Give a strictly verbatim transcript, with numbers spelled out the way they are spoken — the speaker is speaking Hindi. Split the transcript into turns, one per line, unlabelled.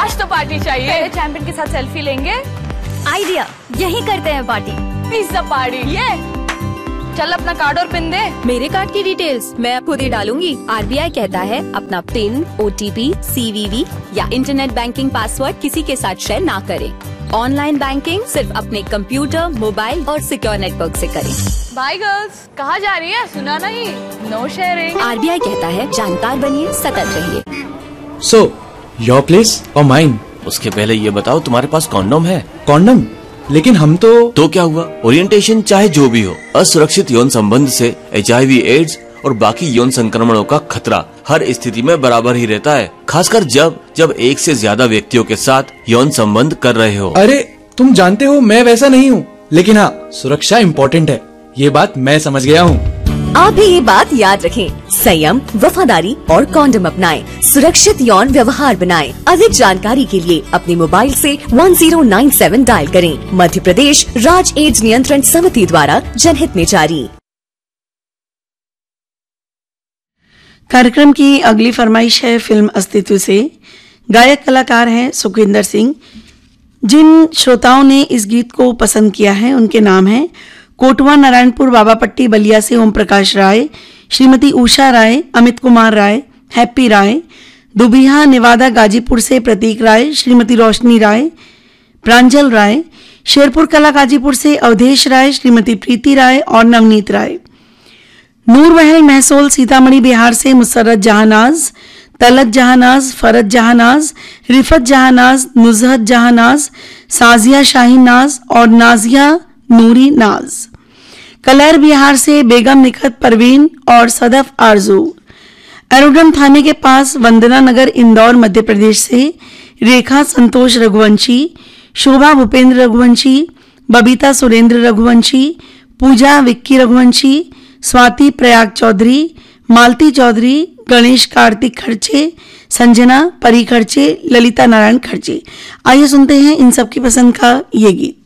आज तो पार्टी चाहिए।
पहले चैंपियन के साथ सेल्फी लेंगे। आइडिया, यही करते हैं पार्टी।
Pizza party. ये चल अपना कार्ड और पिन दे।
मेरे कार्ड की डिटेल्स मैं खुद ही डालूंगी। आरबीआई कहता है अपना पिन, ओटीपी, सीवीवी या इंटरनेट बैंकिंग पासवर्ड किसी के साथ शेयर ना करें। ऑनलाइन बैंकिंग सिर्फ अपने कंप्यूटर, मोबाइल और सिक्योर नेटवर्क से करें।
बाय गर्ल्स, कहाँ जा रही है? सुना नहीं, नो शेयरिंग।
आरबीआई कहता है जानकार बनिए, सतर्क रहिए।
सो योर प्लेस और माइन।
उसके पहले ये बताओ तुम्हारे पास कॉन्डोम है?
कॉन्डम? लेकिन हम तो
तो क्या हुआ, ओरिएंटेशन चाहे जो भी हो, असुरक्षित यौन संबंध से एचआईवी, एड्स और बाकी यौन संक्रमणों का खतरा हर स्थिति में बराबर ही रहता है, खासकर जब जब एक से ज्यादा व्यक्तियों के साथ यौन संबंध कर रहे हो।
अरे तुम जानते हो मैं वैसा नहीं हूँ, लेकिन हाँ सुरक्षा इम्पोर्टेंट है, ये बात मैं समझ गया हूँ।
आप भी ये बात याद रखें, संयम, वफादारी और कॉन्डम अपनाएं, सुरक्षित यौन व्यवहार बनाएं। अधिक जानकारी के लिए अपने मोबाइल से one zero nine seven dial करें। मध्य प्रदेश राज्य एड्स नियंत्रण समिति द्वारा जनहित में जारी।
कार्यक्रम की अगली फरमाइश है फिल्म अस्तित्व से। गायक कलाकार हैं सुखविंदर सिंह। जिन श्रोताओं ने इस गीत को पसंद किया है उनके नाम हैं कोटवा नारायणपुर बाबापट्टी बलिया से ओम प्रकाश राय, श्रीमती उषा राय, अमित कुमार राय, हैप्पी राय, दुबिहा नेवादा गाजीपुर से प्रतीक राय, श्रीमती रोशनी राय, प्रांजल राय, शेरपुर कला गाजीपुर से अवधेश राय, श्रीमती प्रीति राय और नवनीत राय, नूर महल महसोल सीतामढ़ी बिहार से मुसर्रत जहानाज, तलत जहानाज, फरत जहानाज, रिफत जहानाज, नुजहत जहानाज, साजिया शाहीन नाज और नाजिया नूरी नाज। कलर बिहार से बेगम निखत परवीन और सदफ आरजू। एरोड्रम थाने के पास वंदना नगर इंदौर मध्य प्रदेश से रेखा संतोष रघुवंशी, शोभा भूपेंद्र रघुवंशी, बबीता सुरेंद्र रघुवंशी, पूजा विक्की रघुवंशी, स्वाति प्रयाग चौधरी, मालती चौधरी, गणेश कार्तिक खर्चे, संजना परी खर्चे, ललिता नारायण खर्चे। आइए सुनते हैं इन सबकी पसंद का ये गीत।